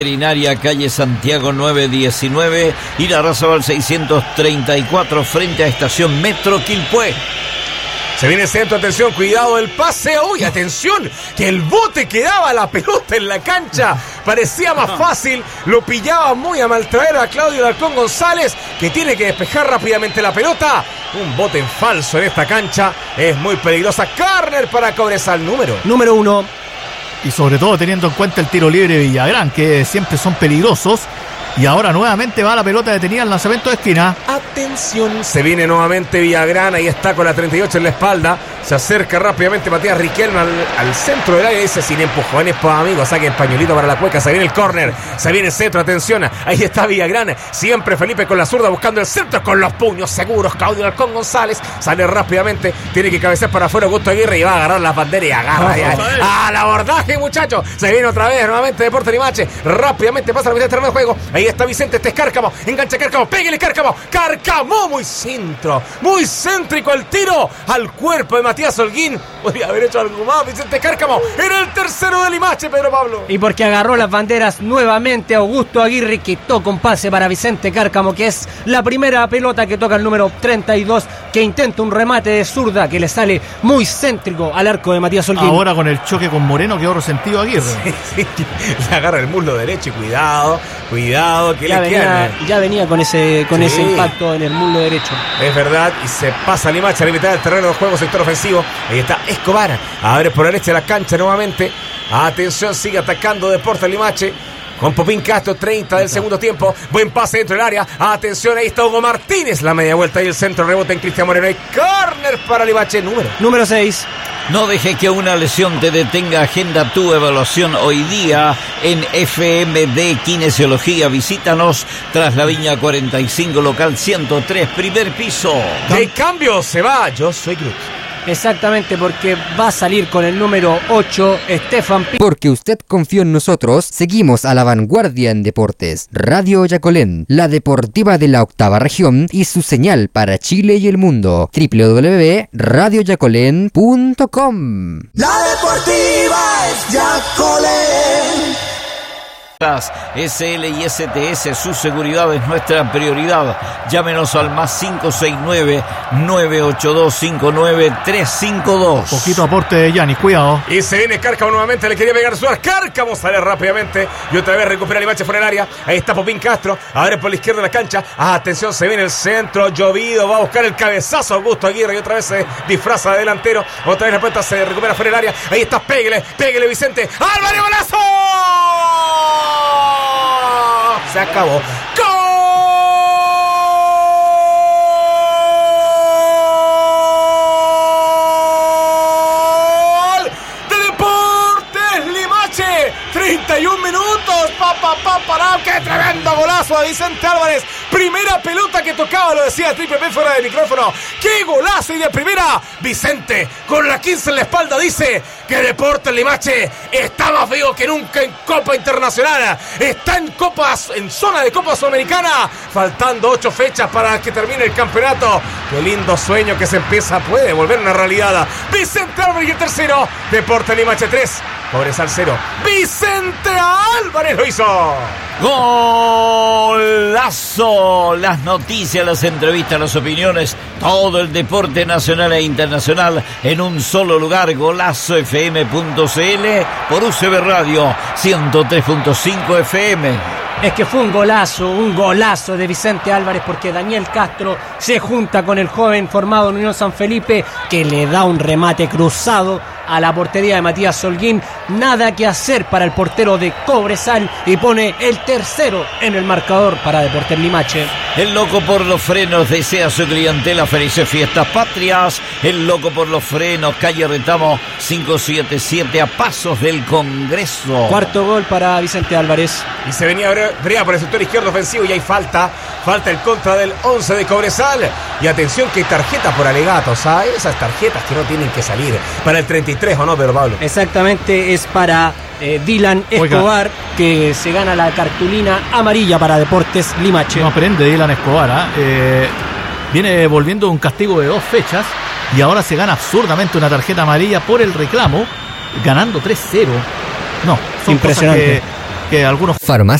Veterinaria, calle Santiago 919, Irarrázaval 634, frente a Estación Metro Quilpué. Se viene el centro, atención, cuidado el pase. ¡Uy, atención! Que el bote quedaba la pelota en la cancha. Parecía más fácil. Lo pillaba muy a maltraer a Claudio Alarcón González, que tiene que despejar rápidamente la pelota. Un bote en falso en esta cancha. Es muy peligrosa. Córner para Cobresal, número 1. Y sobre todo teniendo en cuenta el tiro libre de Villagrán, que siempre son peligrosos. Y ahora nuevamente va la pelota detenida al lanzamiento de esquina. Atención, se viene nuevamente Villagrán. Ahí está con la 38 en la espalda. Se acerca rápidamente Matías Riquelme al centro del área. Dice: sin empujones, pues amigos, saquen pañuelito para la cueca. Se viene el córner, se viene el centro, atención. Ahí está Villagrán. Siempre Felipe con la zurda buscando el centro con los puños seguros. Claudio Alarcón González sale rápidamente. Tiene que cabecear para afuera Augusto Aguirre y va a agarrar la bandera y agarra. ¡Al abordaje, muchachos! Se viene otra vez nuevamente Deportes Limache. Rápidamente pasa la mitad del terreno de juego. Ahí está Vicente, este es Cárcamo, engancha Cárcamo, pégale Cárcamo, muy céntrico el tiro al cuerpo de Matías Holguín. Podría haber hecho algo más Vicente Cárcamo, era el tercero de Limache, Pedro Pablo. Y porque agarró las banderas nuevamente Augusto Aguirre, quitó con pase para Vicente Cárcamo, que es la primera pelota que toca el número 32, que intenta un remate de zurda que le sale muy céntrico al arco de Matías Holguín. Ahora con el choque con Moreno quedó resentido Aguirre. Sí, le agarra el muslo derecho y cuidado, que ya venía con ese impacto en el muslo derecho. Es verdad, y se pasa Limache a la mitad del terreno de juego, sector ofensivo. Ahí está Escobar, abre por la derecha de la cancha nuevamente. Atención, sigue atacando Deportes Limache con Popín Castro, 30 del segundo tiempo. Buen pase dentro del área. Atención, ahí está Hugo Martínez, la media vuelta y el centro, rebote en Cristian Moreno. Y córner para Limache, número 6. No deje que una lesión te detenga. Agenda tu evaluación hoy día en FMD Kinesiología. Visítanos tras la Viña 45, local 103, primer piso. De cambio se va, yo soy Groot. Exactamente, porque va a salir con el número 8, Estefan Pi. Porque usted confió en nosotros, seguimos a la vanguardia en deportes. Radio Yacolén, la deportiva de la octava región y su señal para Chile y el mundo. www.radioyacolén.com. La deportiva es Yacolén. SL y STS, su seguridad es nuestra prioridad. Llámenos al más 569-982-59352. Poquito aporte de Yanis, cuidado. Y se viene Cárcamo nuevamente, le quería pegar Suárez. Cárcamo sale rápidamente y otra vez recupera Limache fuera del área. Ahí está Popín Castro, abre por la izquierda de la cancha. Atención, se viene el centro, llovido, va a buscar el cabezazo Augusto Aguirre y otra vez se disfraza de delantero. Otra vez la pelota se recupera fuera del área. Ahí está, pégale Vicente. ¡Álvaro, golazo! Se acabó. ¡Gol de Deportes Limache! 31 minutos. ¡Qué tremendo golazo de Vicente Álvarez! Primera pelota que tocaba, lo decía Triple P fuera de micrófono. ¡Qué golazo! Y de primera, Vicente, con la 15 en la espalda, dice que Deportes Limache está más vivo que nunca en Copa Internacional. Está en zona de Copa Sudamericana. Faltando 8 fechas para que termine el campeonato. ¡Qué lindo sueño que se puede volver una realidad! Vicente Álvarez y el tercero. Deportes Limache 3. Cobresal 0. Vicente Álvarez lo hizo. ¡Golazo! Las noticias, las entrevistas, las opiniones, todo el deporte nacional e internacional en un solo lugar. GolazoFM.cl por UCB Radio 103.5 FM. Es que fue un golazo de Vicente Álvarez, porque Daniel Castro se junta con el joven formado en Unión San Felipe, que le da un remate cruzado a la portería de Matías Holguín. Nada que hacer para el portero de Cobresal y pone el tercero en el marcador para Deportes Limache. El loco por los frenos desea a su clientela felices fiestas patrias. El loco por los frenos, calle Retamo 577, a pasos del Congreso. Cuarto gol para Vicente Álvarez. Y se venía Brea por el sector izquierdo ofensivo y hay falta el contra del 11 de Cobresal. Y atención que hay tarjetas por alegato, ¿sabes? Esas tarjetas que no tienen que salir. Para el 33, ¿o no, Pedro Pablo? Exactamente, es para Dylan Escobar, que se gana la cartulina amarilla para Deportes Limache. No aprende Dylan Escobar, viene volviendo un castigo de 2 fechas y ahora se gana absurdamente una tarjeta amarilla por el reclamo, ganando 3-0. No, son impresionante. que algunos Farmacia